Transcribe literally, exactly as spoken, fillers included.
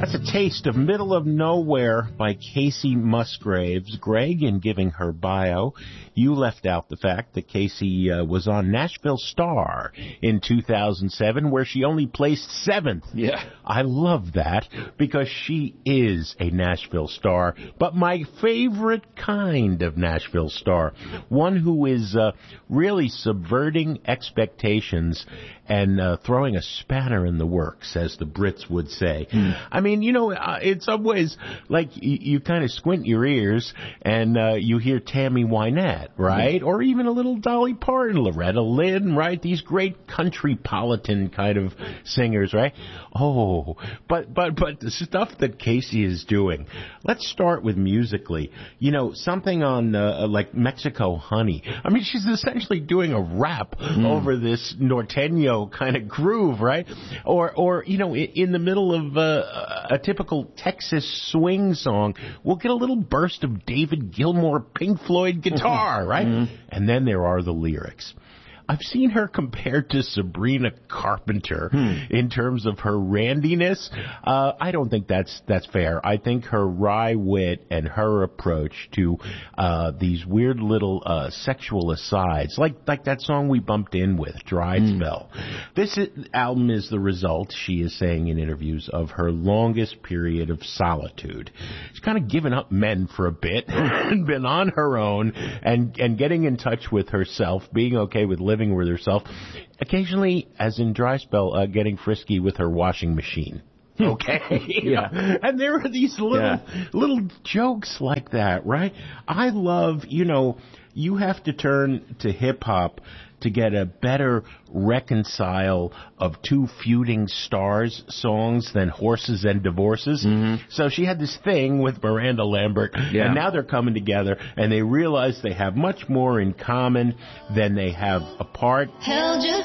That's a taste of Middle of Nowhere by Kacey Musgraves. Greg, in giving her bio, you left out the fact that Kacey uh, was on Nashville Star in two thousand seven, where she only placed seventh. Yeah. I love that because she is a Nashville Star, but my favorite kind of Nashville Star, one who is uh, really subverting expectations and uh, throwing a spanner in the works, as the Brits would say. Mm. I mean, you know, uh, in some ways, like, you, you kind of squint your ears and uh, you hear Tammy Wynette, right? Mm. Or even a little Dolly Parton, Loretta Lynn, right? These great country-politan kind of singers, right? Oh, but, but, but the stuff that Kacey is doing, let's start with musically. You know, something on, uh, like, Mexico Honey. I mean, she's essentially doing a rap mm. over this norteño kind of groove, right? Or, or you know, in the middle of uh, a typical Texas swing song, we'll get a little burst of David Gilmour, Pink Floyd guitar, right? Mm-hmm. And then there are the lyrics. I've seen her compared to Sabrina Carpenter hmm. in terms of her randiness. Uh, I don't think that's that's fair. I think her wry wit and her approach to uh, these weird little uh, sexual asides, like like that song we bumped in with, Dry hmm. Spell. This is, album is the result, she is saying in interviews, of her longest period of solitude. She's kind of given up men for a bit and been on her own and, and getting in touch with herself, being okay with living with herself, occasionally, as in Dry Spell, uh, getting frisky with her washing machine. Okay? Yeah. And there are these little yeah. little jokes like that, right? I love, you know, you have to turn to hip-hop to get a better reconcile of two feuding stars songs than Horses and Divorces. Mm-hmm. So she had this thing with Miranda Lambert, yeah. and now they're coming together, and they realize they have much more in common than they have apart. Held you